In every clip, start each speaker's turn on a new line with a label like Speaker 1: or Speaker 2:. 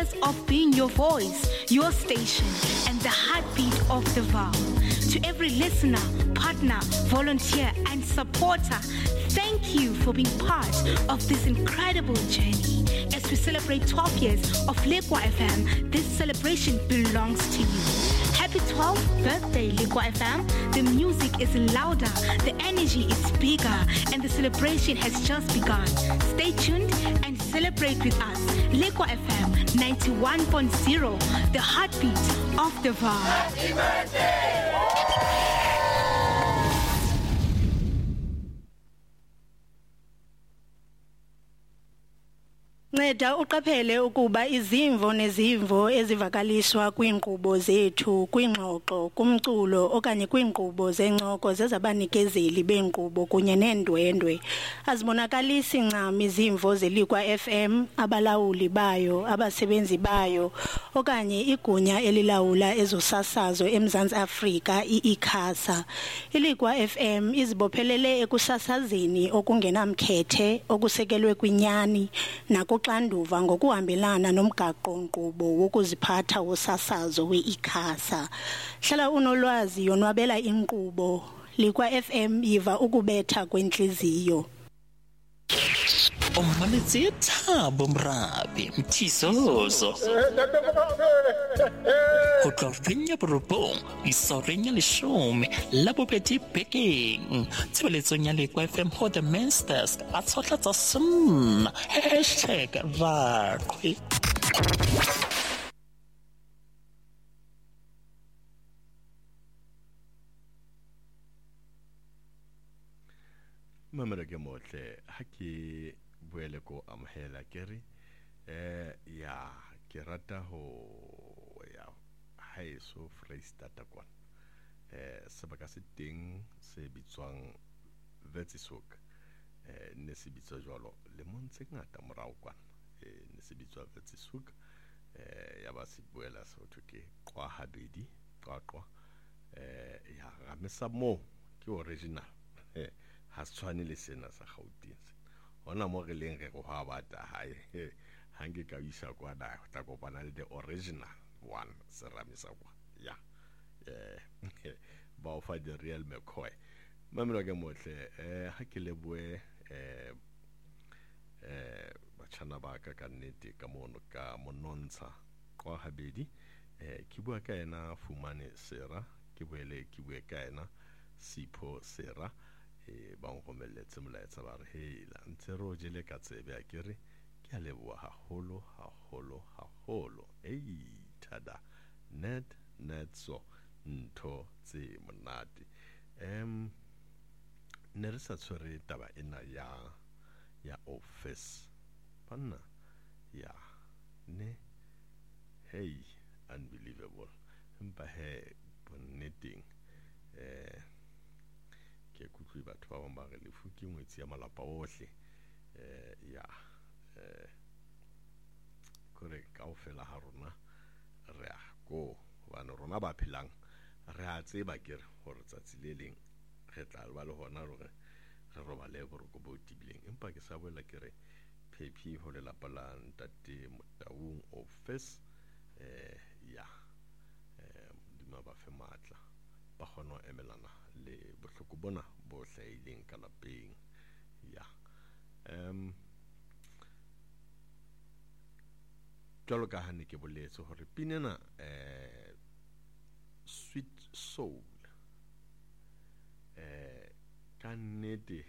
Speaker 1: years of being your voice, your station, and the heartbeat of the Vow. To every listener, partner, volunteer, and supporter, thank you for being part of this incredible journey. As we celebrate 12 years of Lekwa FM, this celebration belongs to you. Happy 12th birthday, Lekwa FM. The music is louder, the energy is bigger, and the celebration has just begun. Stay tuned and celebrate with us. Lekwa FM 91.0, the heartbeat of the Vow. Happy birthday! Nceda uqaphele ukuba izimvo nezimvo ezivakaliswa kwiinkqubo zethu kwingxoxo kumculo okanye kwiinkqubo zencoko zezabanikezeli beenkqubo kunye neendwendwe azibonakalisi ncam izimvo zeLikwa FM, abalawuli bayo, abasebenzi bayo okanye igunya elilawula ezosasazo eMzantsi Afrika iICASA. iLikwa FM izibophelele ekusasazeni okungenamkhethe okusekelwe kwinyani nakuxanduva ngokuhambelana nomgaqo-nkqubo wokuziphatha wosasazo we-ICASA. Hlala unolwazi yonwabela inkqubo. Likwa FM yiva ukubetha kwentliziyo.
Speaker 2: Umametsi Thabo Mrabi Mthizozo ho tlofinya borobong isorenya leshome la bobedi bekeng tshebeletsong ya Lekwa FM ho the Men's Desk a tshotlatsa sunna #raqhwe.
Speaker 3: Mamela ke motle ha ke buele ko amhela kere ya ke rata ho ya haeso Freistata kwana sebaka se teng se bitswang Wetsishoek ne se bitswa jwalo le montse ngata morao kwana ne se bitswa Wetsishoek ya ba se buela so ke qwa habedi qwa ya gamesa mo ke original ha tshwane le sena sa Gauteng hona mo re leng re go ha bata hae hange ka isa kwa da tla kopana le the original one seramisa kwa ya ba o fa the real McCoy mamelo ke motle ha ke le bue batjhana ba ka nnete ka mono ka monontsha qwa habedi ke bua ka ena Fumane Sera ke boele ke bue ka ena Sipho Sera ba ngomelletse molaetsa ba re hela ntse ro jele ka tsebe a kere ke a leboa haholo thada net so ntho tse monate ne re sa tshwere taba ena ya office panna ya ne hey unbelievable mpa he bonneteng ke kutlwi batho ba ba re lefu ke ngwetsi ya malapa ohle ya kore kaofela ha rona re a go bana rona ba phelang re a tseba kere gore tsatsi le leng re tla ba le hona re roba le boroko bo tibileng empa ke sa boela kere phephi ho le lapa la ntate Motaung office ya dima ba fe matla ba kgona emelana le bohloko bona bo hlaileng ka lapeng ya jalo ka ha ne ke boletse hore pinena Sweet Soul ka nnete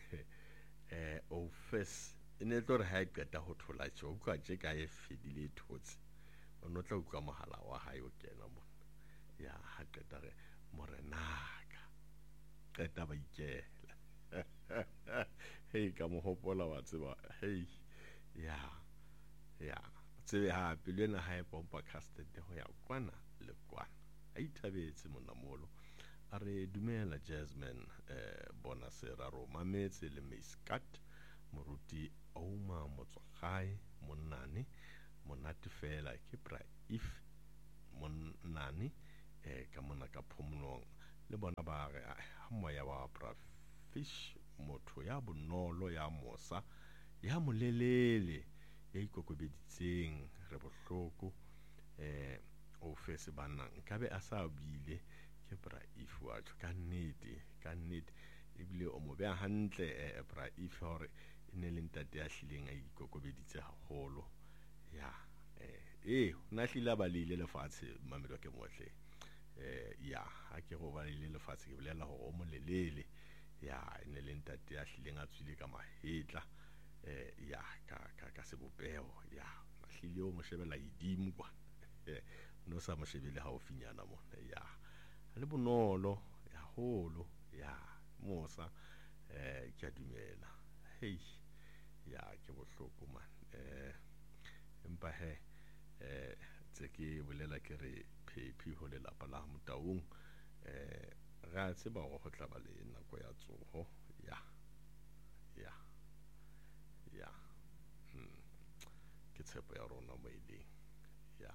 Speaker 3: office ene tlo re ha e qeta ho thola tjo ka je ka e fedile thotse o no tla utlwa mohala wa hae o kena mo ya ha qeta re morenaka qeta ba ikela hey ka mo hopola wa tseba hey ya tsebe ha pelena ha e pompa casted ho ya kwana le kwana a ithabetse monamolo a re dumela Jasmine bona Sera ro mametse le Miskat moruti Ouma Motswagai monnane monate fela ke bra if monnane ka mona ka phomolong le bona ba re ha moya wa bra fish motho ya bonolo ya mosa ya molelele ya ikokobeditseng re bohloko o fe se banang nkabe a sa bile ke bra if wa tjho ka nnete ebile o mo beha hantle bra if hore e ne le ntate a hlileng a ikokobeditse haholo ya na hlile ba le lefatshe mamelo ke mohle ya ha ke go ba le lefatshe ke bolela go o molelele ya e ne le ntate a hlileng a tswile ka mahetla ya ka sebopeo ya hlile o mo shebela idimo kwa no sa mo shebele ha o finyana mona ya le bonolo ya holo ya mosa ke a dumela hey ya ke bohloko man empa he tse ke bolela ke re phephi ho le lapa la Motaung ga tseba go tla ba le nako ya tsoho ya ke tshepo ya rona mo ileng ya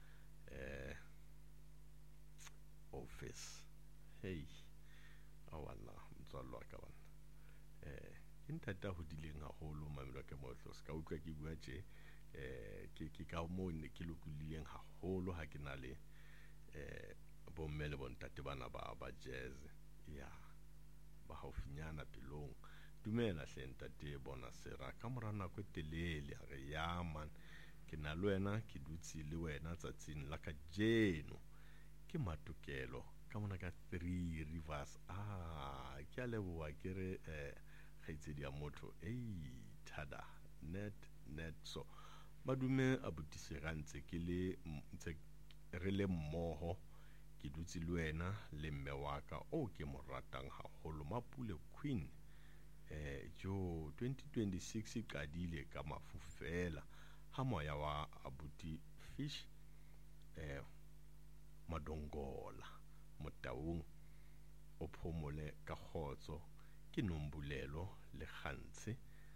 Speaker 3: office hey awana mtswalo wa ka bana ke ntata ho dileng haholo mamelo ke mohlo ska utlwa ke bua tje ke ka mo ne ke lokulileng haholo ha ke na le bo mmele bo ntate bana ba jazz ya ba haufinyana pelong dumela hle ntate bona sera ka mora nako e telele a re ya man ke na le wena ke dutse le wena tsatsing la ka jeno ke Matukelo ka mona ka 3 Rivers ke a leboa ke re kgaitsedi ya motho thada net so madume a botise gantse ke le ntse re le mmoho ke dutse le wena le mme wa ka o ke mo ratang haholo Mapule Queen jo 2026 qadile ka mafufela ha moya wa abuti fish Madongola Motaung o phomole ka khotso ke Nombulelo le Kgantse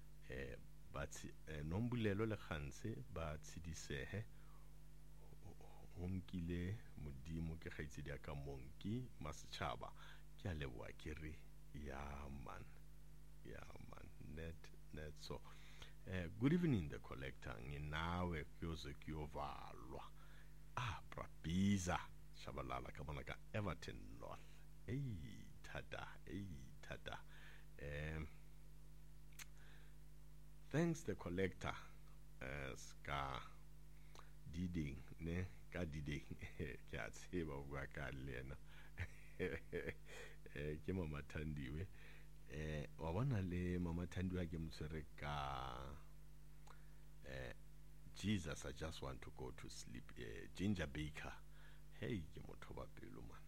Speaker 3: Nombulelo le Kgantse ba tshidisehe ho nkile modimo ke kgaitsedi ka Monki Masitjhaba ke a leboa ke re ya man net so good evening the collector nginawe kuyoze kuyovalwa Prabiza Shabalala ka bona ka Everton North tada thanks the collector ska diding ne ka diding ke a tseba bua ka lena ke Mama Thandiwe wa bona le Mama Thandiwe ke mtsere ka Jesus I just want to go to sleep Ginger Baker hey ke motho ba pelo man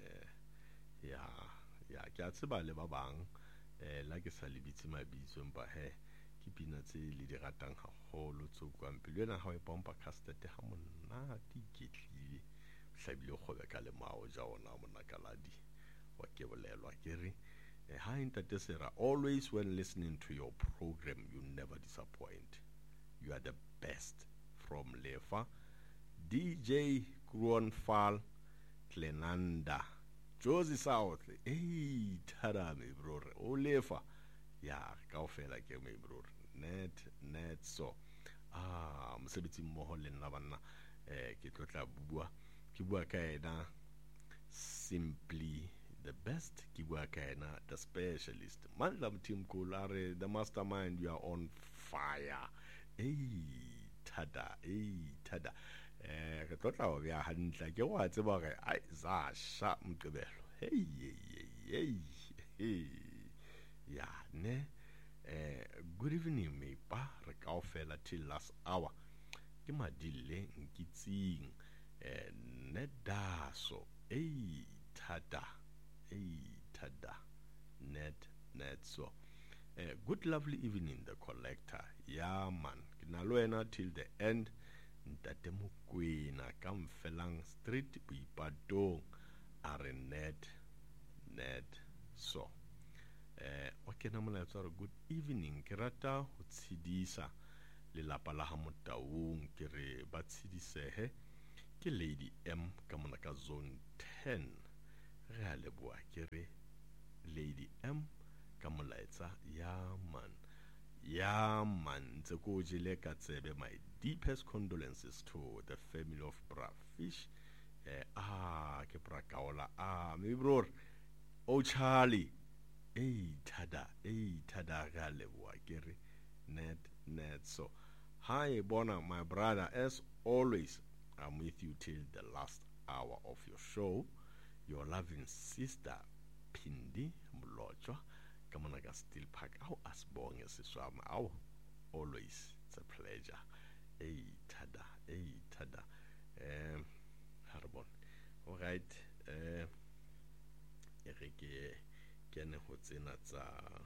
Speaker 3: ya ke a tseba le ba bang la ke sa lebitse mabitso empa he ke pina tse le di ratang haholo tsokang pelo ena ha e pompa castet ha monna di ketlile hlabile khobe ka le mao ja ona monna kaladi wa ke bolelwa ke re ha intate sera always when listening to your program you never disappoint you are the best from Lefa DJ Kruonfal Klenanda Josie South tada me bro o Lefa ya kaofela ke me bro net so mosebetsi mmoho le nna banna ke tlotla ke bua ka ena simply the best ke bua ka ena the specialist Mandla Team Kolare the mastermind you are on fire tada ke tlotla o bya hantle ke wa tseba ge ai za sha mqebelo ya ne good evening me pa re kaofela till last hour ke madile nkitsing nedaso tada net so good lovely evening the collector ya man ke na lo wena till the end ntate Mokwena ka Mfelang Street Boipatong are net so wa kena molaetsa re good evening ke rata ho tshidisa le lapa la ha Motaung ke re ba tshidisehe ke Lady M ka mona ka zone 10 re a leboa ke re Lady M ka molaetsa ya man Yeah, man, my deepest condolences to the family of Brafish. Ke Brakaola. Mi bror. Oh, Charlie. Tada galebwa kere. Ned. So, hi, Bona, my brother. As always, I'm with you till the last hour of your show. Your loving sister, Pindi Mlochwa. Kamanaka Steel Park. How as long as it's always it's a pleasure. Tada. Harbon. All right. Erike kene hotsena tsa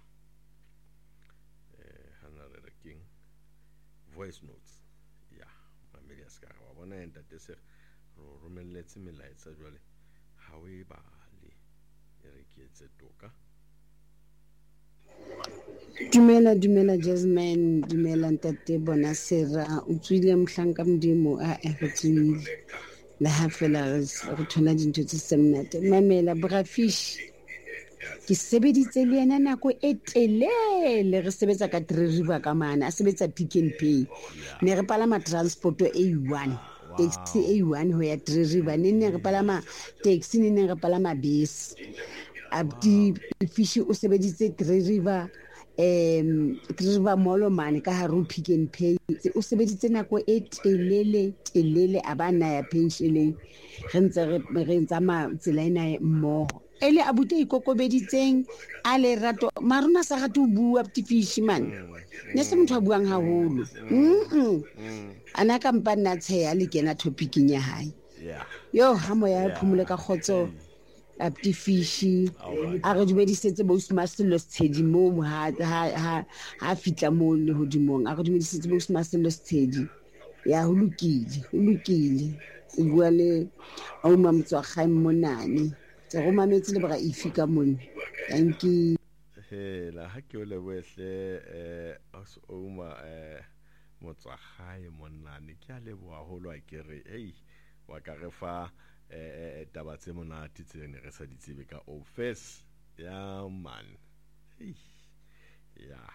Speaker 3: hanare king voice notes. Yeah, mameli ska ba bona enta tse romelletse melaetsa jwale ha o e bale erike tse toka.
Speaker 4: Dumela Jasmine, dumela ntate bona sera o tswile mohlanka modimo a tswile le ha fela re thola dintho tse semnate mamela Brafish ke sebeditse le yena nako e telele re sebetsa ka River ka mana a sebetsa Pick n Pay ne re palama transport A1 taxi A1 ho ya River ne re palama taxi ne re palama bus abdi Fish o sebeditse River River Mall mane ka haru Pick n Pay o sebeditse nako e telele abana ya pension re ntse ma tsela ena mo ele abute ikokobeditseng a le rato maruna sa gato bua Fish man ne se motho a buang haholo ana ka mpa nna tsheya le kena topicing ya hae yo ha moya ya phumule ka khotso Fish a re dumedisetse bo Smasilo Stedi mo ha fitla mo le hodimong a re dumedisetse bo Smasilo Stedi ya hulukile o bua le o mamtswa khaim monane tse go mametse le bra ifi ka mone thank you
Speaker 3: la ha ke o le wehle as oma motswa khae monane ke a le boa holo a kere wa ka re fa taba tse monate tse ne re sa di tsebe ka office ya man ya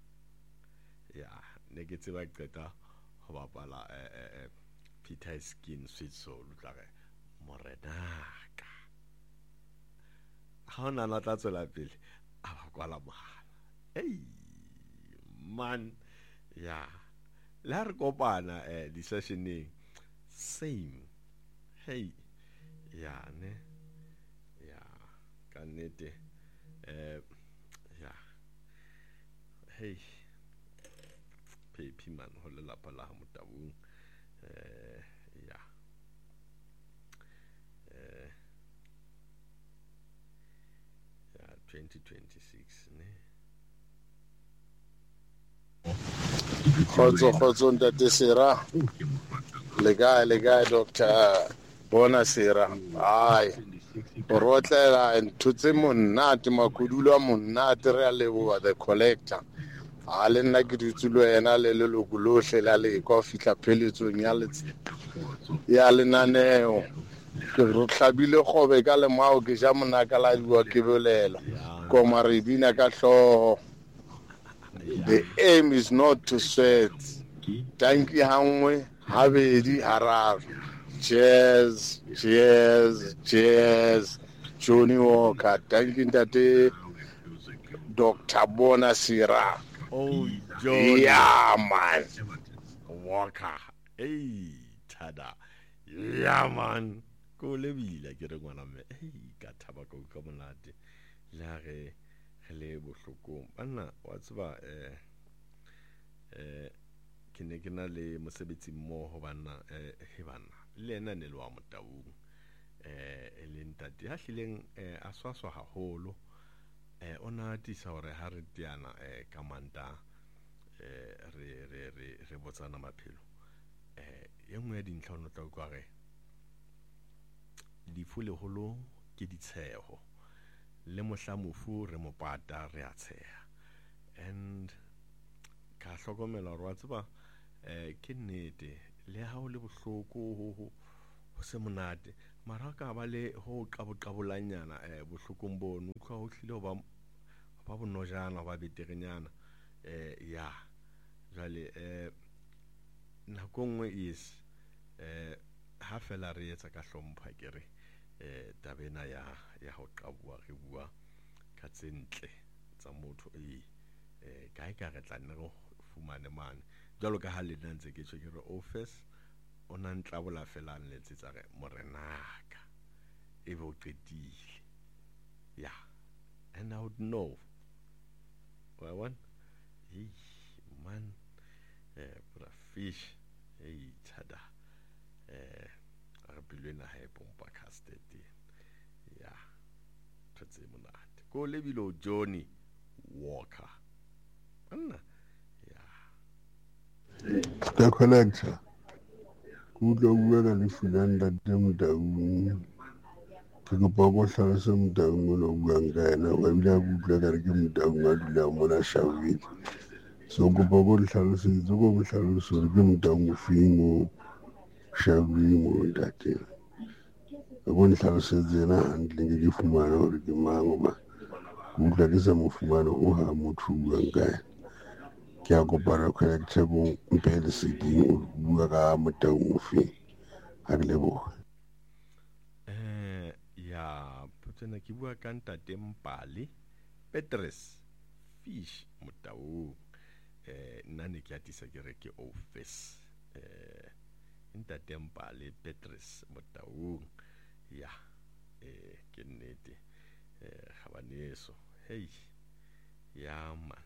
Speaker 3: ne ke tseba qeta ho bapala Peter Skin Sweet Soul tla re morenaka ha ona na tla tswela pele a ba kwala mohala man ya la re kopana di sessioneng same kannete man ho le lapa la Motabung 2026 ne
Speaker 5: Khotso ntate Sera le gae Dr. Bona Sera ai o rotlela ntutse monate makudulo a monate re a leboa the collector a le nna ke ditsulo ena le lokulohle la le go fitla pheletsong ya lenaneo ke ro tlhabile gobe ka le mao ke ja monaka la diwa ke bolela ko maribina ka hloho. The aim is not to sweat. Thank you hangwe habedi hararo. Cheers. Johnny Walker. Thank you ntate Dr. Bona Sera.
Speaker 3: Oh, Johnny.
Speaker 5: Yeah, man.
Speaker 3: Walker. Tada. Yeah, man. Ko lebile ke re ngwana me. Ka thaba ko ka monate. La re le bohlokong bana wa tseba ke ne ke na le mosebetsi mmoho bana le ena ne le wa Motabung le ntate ha hlileng a swaswa haholo ona tisa hore ha re tiana ka manta re botsana maphelo ye nngwe ya dintlha o tla kwa re di fule holo ke ditsheho le mohlamofu re mopata re a tsheha and ka hlokomela re wa tseba ke nnete le ha o le bohloko ho se monate mara ka ba le ho qabolanyana bohlokong bono utlwa ho hlile ho ba bonojana ba beterenyana ya jwale nako nngwe is ha fela re etsa ka hlompha ke re tabena ya ho qabua re bua ka tsentle tsa motho kae ka re tla nne go fumane mane jalo ka ha le ntse ke tshwe ke re office ona ntlabola fela le tsetsa re morenaka e bo qetile ya and I would know one man bra fish tada re bilwena ha e pompa casted ya tse monate go lebilo Johnny Walker anna ya
Speaker 6: the collector kulo bua ka lefulanda Motaung ke go bogo hlalosa Motaung lo buang ka ena wa bila bua ka re ke Motaung a dula mona Sharpeville so go bogo hlalosetsa go hlalosa ke Motaung ofeng Sharpeville mo ntate go hlalosetsa na handle ke di fumana hore ke mang ba kutlwa ke sa mo fumana o ha motho buang ka ke a kopara collector bo mpele seding o bua ka Motaung ofeng ha re leboha
Speaker 3: ya putsena ke bua ka ntate Mpale Petrus Fish Motaung nna ne ke atisa ke re ke office ntate Mpale Petrus Motaung ya ke nnete ga baneso hey ya man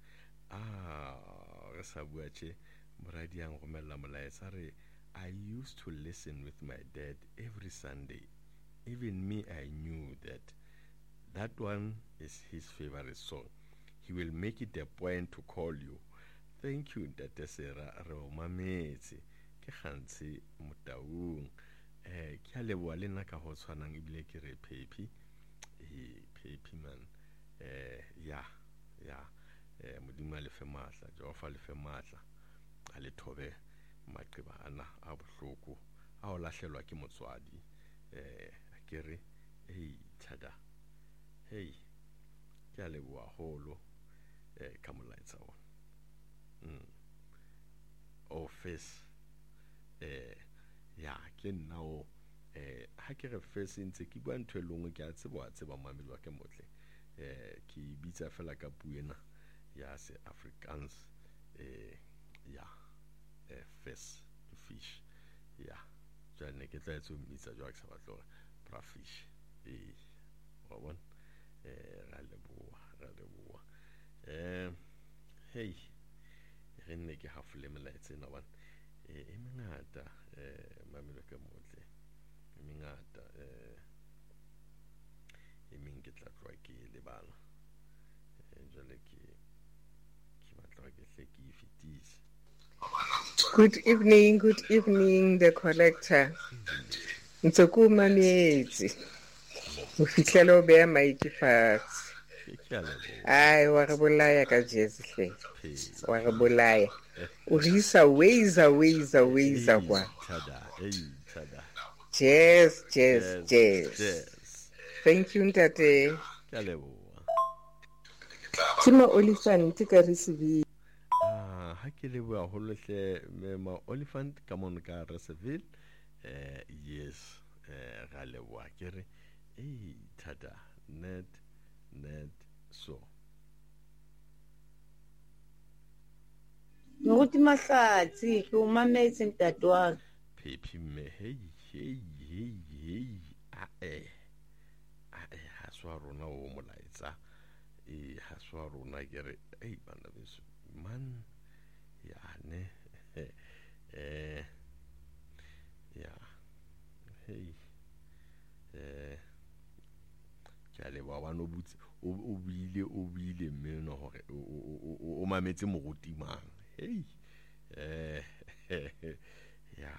Speaker 3: re sa bua tše moradi ang romella molaetsa re I used to listen with my dad every Sunday. Even me, I knew that one is his favorite song. He will make it a point to call you. Thank you, Ntate Sera Romametse. Ke gantsi Motaung. Ke a leboa le nna ka go tshwanang ebile ke re Pepi. Pepi man. Ya. Modimo a le fe matla, Jehova le fe matla. A le thobe maqeba ana a bohloko. A o lahlelwa ke motswadi. Kere tada ke a leboa holo ka molaetsa ona office ya ke nna o ha ke re face ntse ke bua ntho e lengwe ke a tseba mamelwa ke motle ke bitsa fela ka puena ya se Afrikaans ya face fish ya jane ke tla etso mitsa jwa ke sa batlora brafish wa bona ra leboa hey re nne ke hafule melaetse na bana e mengata mamelo ka motle e mengata e meng ke tla tloa ke le bana jale ke batla ke hle ke ifitise.
Speaker 7: Good evening, the collector. Ntse ko mametse. O fitlhela o bea maiki fatshe. Ai wa re bolaya ka jazz hle. Wa re bolaya. O risa ways kwa. Jazz. Thank you ntate.
Speaker 3: Ke a leboha.
Speaker 7: Timo Oliphant ka Reseville.
Speaker 3: Ha ke leboha holo hle mema Oliphant ka mon ka Reseville. Yes. Ra leboha ke re thata net so
Speaker 4: Nguti mahlatsi ke o mametse ntate wa
Speaker 3: Pepi me hey ha swa rona o molaetsa ha swa rona ke re bana beso man ya ne ya hey le ba bana butse o bile mmeno hore o mametse moruti mang hey yeah.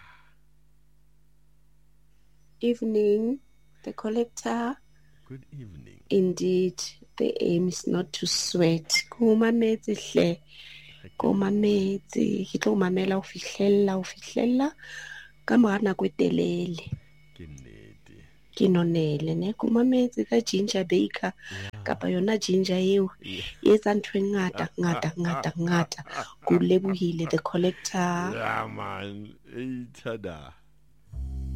Speaker 8: Evening, the collector.
Speaker 3: Good evening.
Speaker 8: Indeed, the aim is not to sweat. Kumametse hle. Kumametse, ke tlo mamela o fihlella ka mora nako e telele.
Speaker 3: Ke nnete.
Speaker 8: Ke nonele ne kumametse ka Ginger Baker. kapa yona ginger eo e etsa ntho e ngata. Ke lebohile the collector.
Speaker 3: Yeah man, Tada.